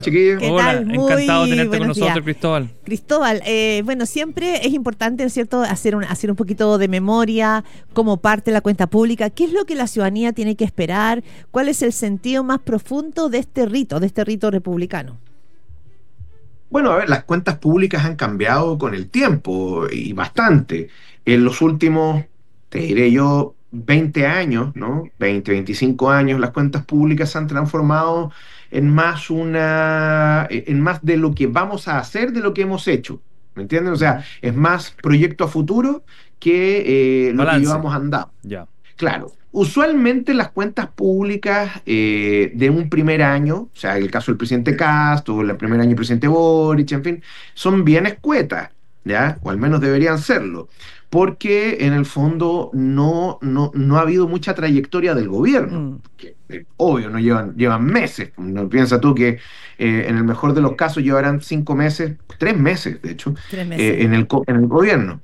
Chiquillos. ¿Qué Hola, tal? Muy encantado de tenerte con buenos nosotros, días. Cristóbal. Cristóbal, bueno, siempre es importante, ¿no es cierto?, hacer un poquito de memoria como parte de la cuenta pública. ¿Qué es lo que la ciudadanía tiene que esperar? ¿Cuál es el sentido más profundo de este rito republicano? Bueno, a ver, las cuentas públicas han cambiado con el tiempo y bastante. En los últimos, te diré yo, 20 años, ¿no? 25 años, las cuentas públicas se han transformado en más de lo que vamos a hacer de lo que hemos hecho. ¿Me entienden? O sea, es más proyecto a futuro que lo que Balance. llevamos andado. Ya. Claro, usualmente las cuentas públicas de un primer año, o sea, el caso del presidente Castro, o el primer año del presidente Boric, en fin, son bien escuetas, ¿ya? O al menos deberían serlo, porque en el fondo no ha habido mucha trayectoria del gobierno, que obvio, no llevan meses. No piensa tú que en el mejor de los casos llevarán 5 meses, 3 meses, de hecho, 3 meses. en el gobierno.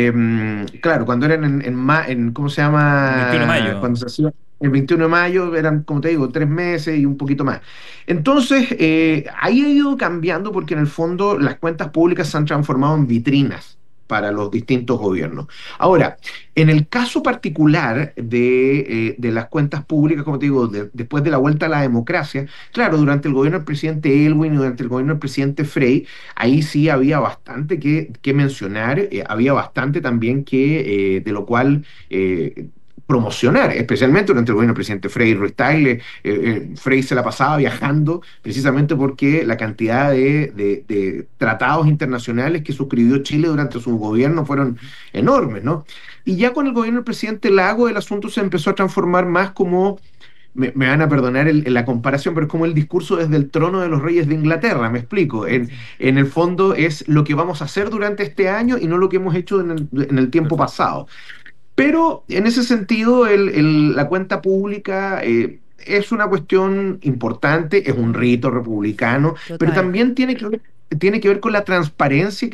Claro, cuando eran ¿cómo se llama? 21 de mayo. Cuando se hacía el 21 de mayo, eran, como te digo, 3 meses y un poquito más. Entonces, ahí ha ido cambiando porque en el fondo las cuentas públicas se han transformado en vitrinas para los distintos gobiernos. Ahora, en el caso particular de las cuentas públicas, como te digo, después de la vuelta a la democracia, claro, durante el gobierno del presidente Elwin y durante el gobierno del presidente Frey, ahí sí había bastante que mencionar, había bastante también de lo cual promocionar, especialmente durante el gobierno del presidente Frei Ruiz-Tagle. Frei se la pasaba viajando precisamente porque la cantidad de tratados internacionales que suscribió Chile durante su gobierno fueron enormes, ¿no? Y ya con el gobierno del presidente Lago el asunto se empezó a transformar más como, me van a perdonar la comparación, pero es como el discurso desde el trono de los reyes de Inglaterra, me explico. En el fondo es lo que vamos a hacer durante este año y no lo que hemos hecho en el tiempo pasado. Pero en ese sentido, la cuenta pública es una cuestión importante, es un rito republicano, Total. pero también tiene que ver con la transparencia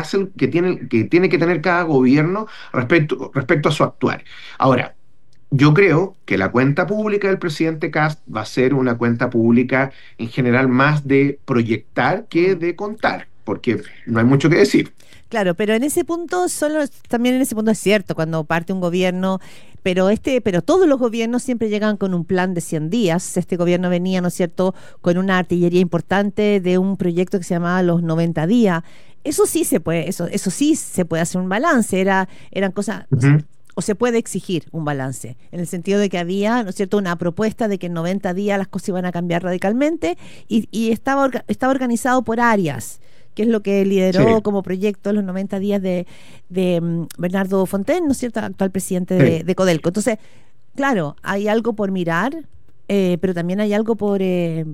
que tiene que tener cada gobierno respecto a su actuar. Ahora, yo creo que la cuenta pública del presidente Kast va a ser una cuenta pública en general más de proyectar que de contar, porque no hay mucho que decir. Claro, pero en ese punto, también en ese punto es cierto, cuando parte un gobierno, pero todos los gobiernos siempre llegan con un plan de 100 días. Este gobierno venía, ¿no es cierto?, con una artillería importante de un proyecto que se llamaba los 90 días. Eso sí se puede, eso sí se puede hacer un balance, eran cosas, o se puede exigir un balance, en el sentido de que había, ¿no es cierto?, una propuesta de que en 90 días las cosas iban a cambiar radicalmente y estaba organizado por áreas, que es lo que lideró como proyecto los 90 días de Bernardo Fontaine, ¿no es cierto?, actual presidente de Codelco. Entonces, claro, hay algo por mirar, pero también hay algo por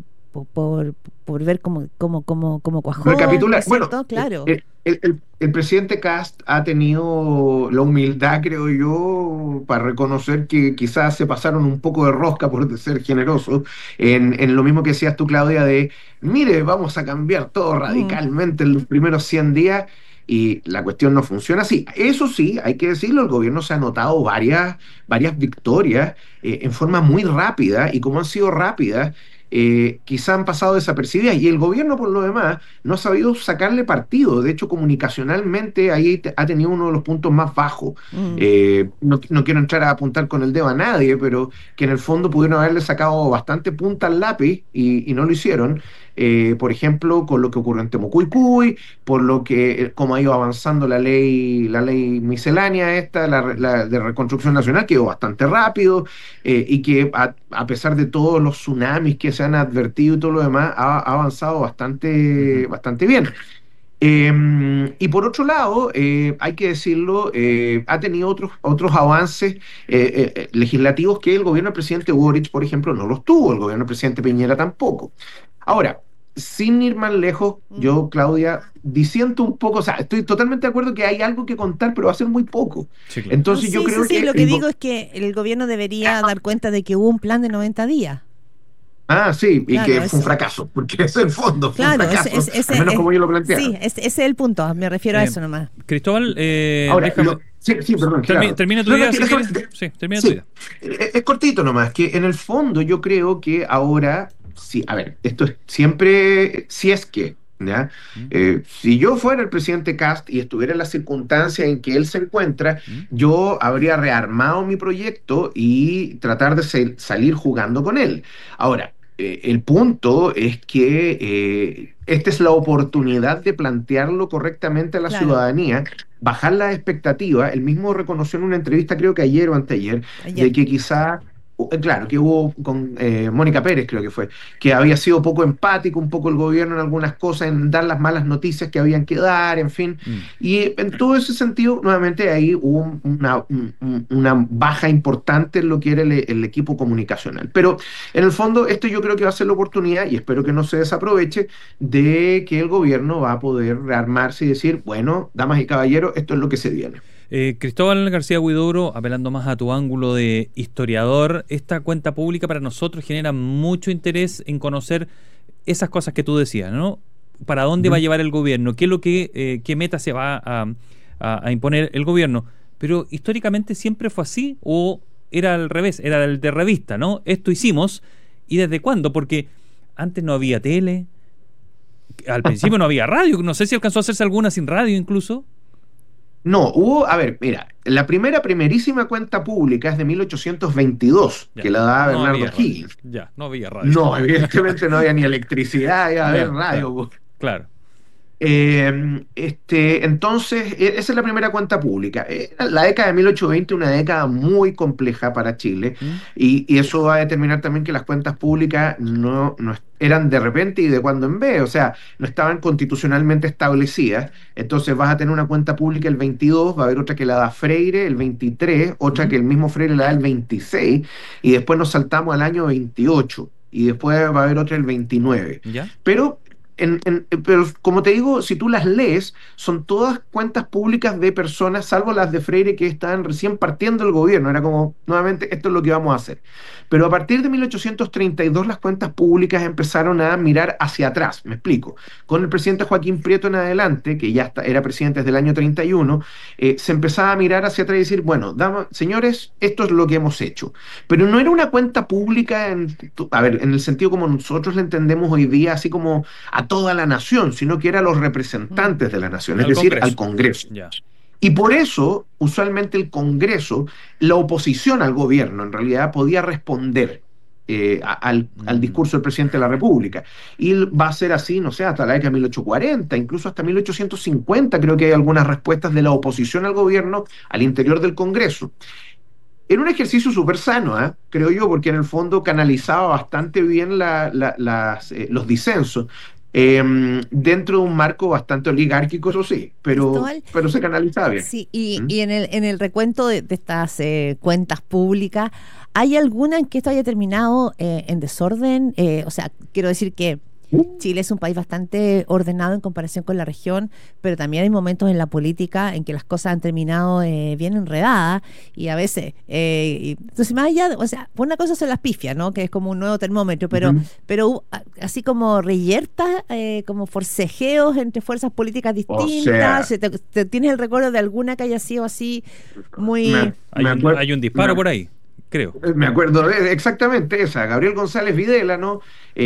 ver cómo cuajó, Recapitular. ¿no es cierto? Bueno, Claro. el presidente Kast ha tenido la humildad, creo yo, para reconocer que quizás se pasaron un poco de rosca, por ser generosos, en lo mismo que decías tú, Claudia, mire, vamos a cambiar todo radicalmente en los primeros 100 días, y la cuestión no funciona así. Eso sí, hay que decirlo, el gobierno se ha notado varias victorias en forma muy rápida, y como han sido rápidas, quizá han pasado desapercibidas, y el gobierno por lo demás no ha sabido sacarle partido. De hecho, comunicacionalmente ahí ha tenido uno de los puntos más bajos. No quiero entrar a apuntar con el dedo a nadie, pero que en el fondo pudieron haberle sacado bastante punta al lápiz y no lo hicieron. Por ejemplo, con lo que ocurrió en Temucuicui, por lo que cómo ha ido avanzando la ley miscelánea la de reconstrucción nacional, que ido bastante rápido, y que a pesar de todos los tsunamis que se han advertido y todo lo demás, ha avanzado bastante bien. Y por otro lado, hay que decirlo, ha tenido otros avances legislativos que el gobierno del presidente Boric, por ejemplo, no los tuvo, el gobierno del presidente Piñera tampoco. Ahora, sin ir más lejos, yo, Claudia, disiento un poco, o sea, estoy totalmente de acuerdo que hay algo que contar, pero va a ser muy poco. Sí, claro. Entonces yo creo que... Lo que digo es que el gobierno debería dar cuenta de que hubo un plan de 90 días. Sí, y claro, que fue un fracaso, porque es el fondo, fue claro, un fracaso, al menos como yo lo planteaba. Sí, ese es el punto, me refiero a eso nomás. Cristóbal, Ahora, déjame... sí, perdón, claro. Termina tu idea, si quieres. Sí, termina tu idea. Es cortito nomás, que en el fondo yo creo que ahora sí, a ver, esto es siempre, si es que, ¿ya? ¿Mm? Si yo fuera el presidente Kast y estuviera en la circunstancia en que él se encuentra, ¿Mm? yo habría rearmado mi proyecto y tratar de salir jugando con él. Ahora, el punto es que esta es la oportunidad de plantearlo correctamente a la Claro, ciudadanía, bajar la expectativa. Él mismo reconoció en una entrevista, creo que ayer o anteayer, de ayer. que quizá claro, que hubo con Mónica Pérez, creo que fue, que había sido poco empático un poco el gobierno en algunas cosas, en dar las malas noticias que habían que dar, en fin. Mm. Y en todo ese sentido, nuevamente ahí hubo una baja importante en lo que era el equipo comunicacional. Pero en el fondo, esto yo creo que va a ser la oportunidad, y espero que no se desaproveche, de que el gobierno va a poder rearmarse y decir, bueno, damas y caballeros, esto es lo que se viene. Cristóbal García Huidobro, apelando más a tu ángulo de historiador, esta cuenta pública para nosotros genera mucho interés en conocer esas cosas que tú decías, ¿no? ¿Para dónde va a Ujú. llevar el gobierno? ¿Qué es lo que, qué meta se va a imponer el gobierno? Pero históricamente siempre fue así o era al revés, era el de revista, ¿no? Esto hicimos y ¿desde cuándo? Porque antes no había tele, al principio no había radio, no sé si alcanzó a hacerse alguna sin radio incluso. No, a ver, mira, la primerísima cuenta pública es de 1822, Ya, que la da no Bernardo había radio. Higgins. Ya, no había radio. No, evidentemente no había ni electricidad, iba a haber No, radio, claro, po. claro. Entonces, esa es la primera cuenta pública. La década de 1820, una década muy compleja para Chile, ¿Mm? y eso va a determinar también que las cuentas públicas no eran de repente y de cuando en vez, o sea, no estaban constitucionalmente establecidas. Entonces vas a tener una cuenta pública el 22, va a haber otra que la da Freire el 23, otra ¿Mm? que el mismo Freire la da el 26, y después nos saltamos al año 28, y después va a haber otra el 29. ¿Ya? Pero pero como te digo, si tú las lees, son todas cuentas públicas de personas, salvo las de Freire que estaban recién partiendo el gobierno. Era como, nuevamente, esto es lo que vamos a hacer. Pero a partir de 1832 las cuentas públicas empezaron a mirar hacia atrás. Me explico. Con el presidente Joaquín Prieto en adelante, que ya era presidente desde el año 31, se empezaba a mirar hacia atrás y decir, bueno, señores, esto es lo que hemos hecho. Pero no era una cuenta pública, a ver, en el sentido como nosotros la entendemos hoy día, así como a toda la nación, sino que era a los Mm. representantes de la nación, es Al decir, al Congreso. Congreso. Ya. Y por eso, usualmente el Congreso, la oposición al gobierno, en realidad, podía responder al Mm. discurso del presidente de la República. Y va a ser así, no sé, hasta la década de 1840, incluso hasta 1850, creo que hay algunas respuestas de la oposición al gobierno al interior del Congreso. Era un ejercicio súper sano, creo yo, porque en el fondo canalizaba bastante bien los disensos, dentro de un marco bastante oligárquico, eso sí, Cristóbal, pero se canalizaba bien. sí, ¿Mm? y en el recuento de estas cuentas públicas, ¿hay alguna en que esto haya terminado en desorden? O sea, quiero decir que Chile es un país bastante ordenado en comparación con la región, pero también hay momentos en la política en que las cosas han terminado bien enredadas y a veces, entonces más allá, o sea, por una cosa son las pifias, ¿no? Que es como un nuevo termómetro, Ujú. pero así como reyertas, como forcejeos entre fuerzas políticas O distintas, sea, ¿tienes el recuerdo de alguna que haya sido así muy... me acuerdo. Hay un disparo por ahí, creo. Me acuerdo exactamente esa, Gabriel González Videla, ¿no?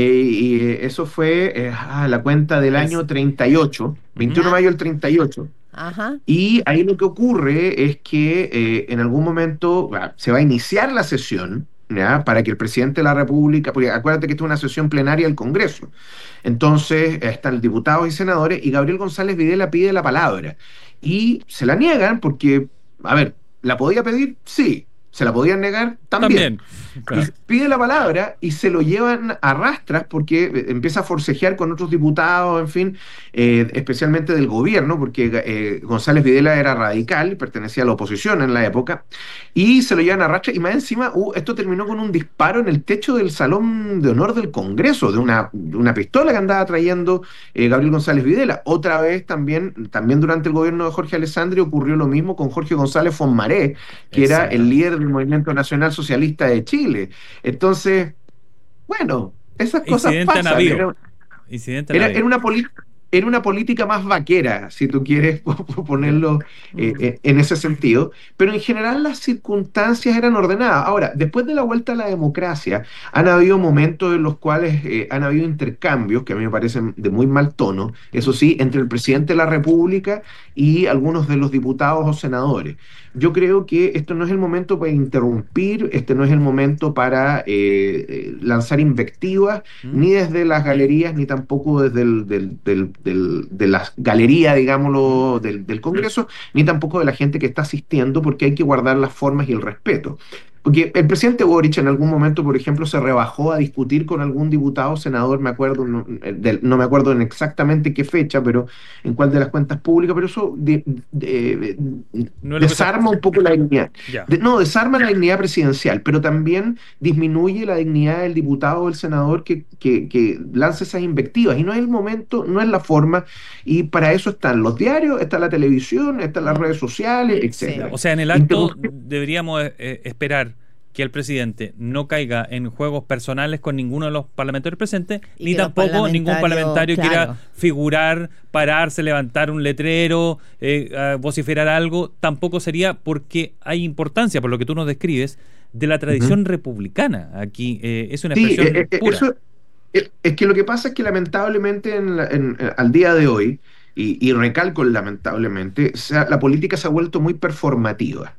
Eso fue la cuenta del Es. año 38, 21 de ¿Ya? mayo del 38. Ajá. Y ahí lo que ocurre es que en algún momento se va a iniciar la sesión, ¿ya? Para que el presidente de la República, porque acuérdate que esto es una sesión plenaria del Congreso. Entonces están diputados y senadores, y Gabriel González Videla pide la palabra. Y se la niegan porque, a ver, ¿la podía pedir? Sí. ¿Se la podían negar? También. También. Y Claro. pide la palabra y se lo llevan a rastras porque empieza a forcejear con otros diputados, en fin, especialmente del gobierno, porque González Videla era radical, pertenecía a la oposición en la época, y se lo llevan a rastras y más encima esto terminó con un disparo en el techo del Salón de Honor del Congreso, de una pistola que andaba trayendo Gabriel González Videla. Otra vez también durante el gobierno de Jorge Alessandri ocurrió lo mismo con Jorge González Fonmaré, que era el Exactamente. líder del Movimiento Nacional Socialista de Chile. Entonces, bueno, esas cosas Incidente han pasan. habido. Era, Incidente han era, era habido. una política. era una política más vaquera, si tú quieres ponerlo en ese sentido, pero en general las circunstancias eran ordenadas. Ahora, después de la vuelta a la democracia, han habido momentos en los cuales han habido intercambios que a mí me parecen de muy mal tono, eso sí, entre el presidente de la República y algunos de los diputados o senadores. Yo creo que esto no es el momento para interrumpir, este no es el momento para lanzar invectivas, ni desde las galerías, ni tampoco desde de las galerías, digámoslo, del Congreso, ni tampoco de la gente que está asistiendo, porque hay que guardar las formas y el respeto. Porque el presidente Boric en algún momento, por ejemplo, se rebajó a discutir con algún diputado o senador, me acuerdo, no me acuerdo en exactamente qué fecha, pero en cuál de las cuentas públicas, pero eso No es lo que desarma un poco la dignidad. Ya. No, desarma la dignidad presidencial, pero también disminuye la dignidad del diputado o del senador que lanza esas invectivas. Y no es el momento, no es la forma, y para eso están los diarios, está la televisión, están las redes sociales, etcétera. O sea, en el acto deberíamos esperar que el presidente no caiga en juegos personales con ninguno de los parlamentarios presentes, ni tampoco ningún parlamentario quiera figurar, pararse, levantar un letrero, vociferar algo. Tampoco sería, porque hay importancia, por lo que tú nos describes, de la tradición republicana. Aquí es una expresión pura. Eso, es que lo que pasa es que lamentablemente al día de hoy, y recalco lamentablemente, la política se ha vuelto muy performativa.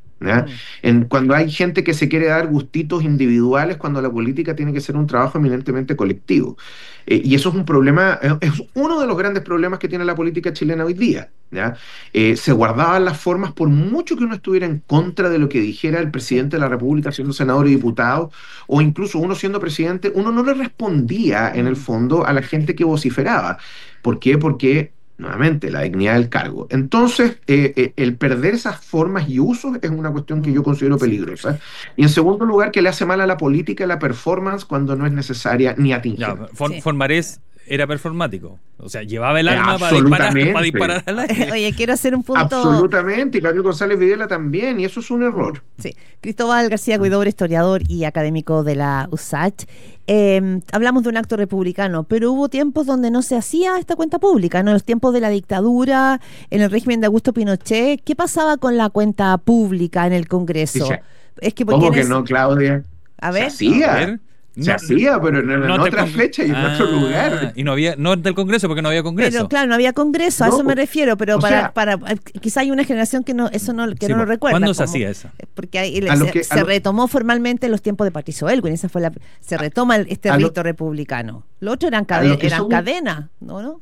Cuando hay gente que se quiere dar gustitos individuales, cuando la política tiene que ser un trabajo eminentemente colectivo. Y eso es un problema, es uno de los grandes problemas que tiene la política chilena hoy día. ¿Ya? Se guardaban las formas, por mucho que uno estuviera en contra de lo que dijera el presidente de la República siendo senador y diputado, o incluso uno siendo presidente, uno no le respondía en el fondo a la gente que vociferaba. ¿Por qué? Porque nuevamente, la dignidad del cargo. Entonces, el perder esas formas y usos es una cuestión que yo considero peligrosa. Y en segundo lugar, que le hace mal a la política la performance cuando no es necesaria ni atingente. Formarés era performático. O sea, llevaba el arma para disparar al aire. Oye, quiero hacer un punto. Absolutamente, y Gabriel González Videla también, y eso es un error. Sí. Cristóbal García Huidobro, historiador y académico de la USACH. Hablamos de un acto republicano, pero hubo tiempos donde no se hacía esta cuenta pública, ¿no? En los tiempos de la dictadura, en el régimen de Augusto Pinochet. ¿Qué pasaba con la cuenta pública en el Congreso? Sí, es que ¿cómo que no, Claudia? A ver. Se hacía. Se hacía, pero en otra fecha y en otro lugar. Y no había, no del Congreso, porque no había Congreso. Pero claro, no había Congreso, a eso me refiero, pero para quizá hay una generación que no lo recuerda. ¿Cuándo se hacía eso? Porque ahí se retomó formalmente en los tiempos de Patricio Elwin, se retoma este rito republicano. Lo otro eran cadenas, ¿no?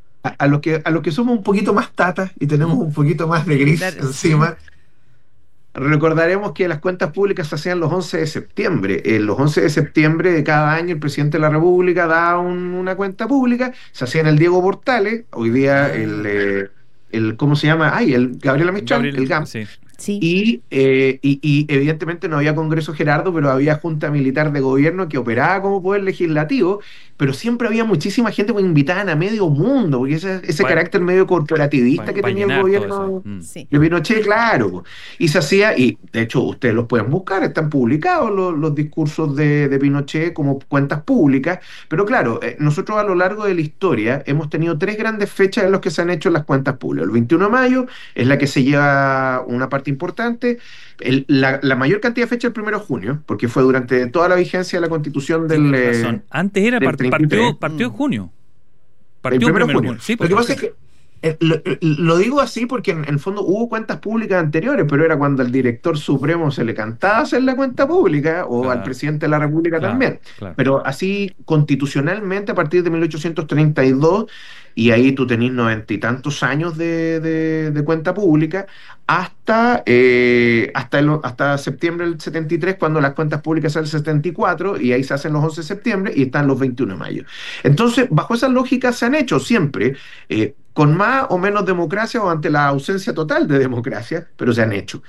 A lo que somos un poquito más tatas y tenemos un poquito más de gris encima. Recordaremos que las cuentas públicas se hacían los 11 de septiembre. Los 11 de septiembre de cada año el presidente de la República da una cuenta pública, se hacía en el Diego Portales, hoy día ¿cómo se llama? El Gabriela Mistral, el GAM. Sí. Sí. Y evidentemente no había Congreso Gerardo, pero había Junta Militar de Gobierno que operaba como poder legislativo, pero siempre había muchísima gente que invitaban a medio mundo, porque ese carácter medio corporativista que tenía el gobierno de Pinochet, claro. Y se hacía, y de hecho ustedes los pueden buscar, están publicados los discursos de Pinochet como cuentas públicas, pero claro, nosotros a lo largo de la historia hemos tenido 3 grandes fechas en las que se han hecho las cuentas públicas. El 21 de mayo es la que se lleva una parte importante, la mayor cantidad de fechas el 1 de junio, porque fue durante toda la vigencia de la Constitución del... Antes era partió en junio. Partió el 1 de junio. Sí, lo que pasa es que lo digo así porque en el fondo hubo cuentas públicas anteriores, pero era cuando al director supremo se le cantaba hacer la cuenta pública, o al presidente de la República también. Claro. Pero así constitucionalmente a partir de 1832, y ahí tú tenés 90 y tantos años de cuenta pública, hasta septiembre del 73, cuando las cuentas públicas son el 74, y ahí se hacen los 11 de septiembre y están los 21 de mayo. Entonces, bajo esa lógica se han hecho siempre, con más o menos democracia o ante la ausencia total de democracia, pero se han hecho.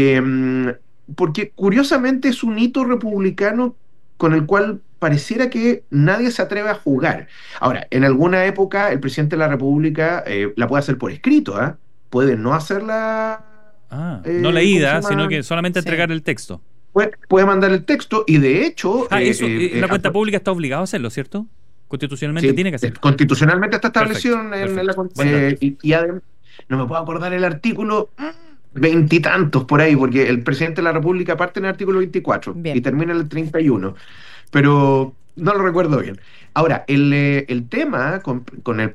Porque curiosamente es un hito republicano con el cual pareciera que nadie se atreve a jugar. Ahora, en alguna época el presidente de la República la puede hacer por escrito, puede no hacerla... no leída, sino que solamente entregar el texto. Puede mandar el texto y de hecho... la cuenta pública está obligado a hacerlo, ¿cierto? Constitucionalmente Sí, tiene que hacerlo. constitucionalmente está establecido Perfecto, en la perfecto. Buen dato. y además, no me puedo acordar el artículo, veintitantos por ahí, porque el presidente de la República parte en el artículo 24 y Bien. termina en el 31, pero no lo recuerdo bien. Ahora, el tema con el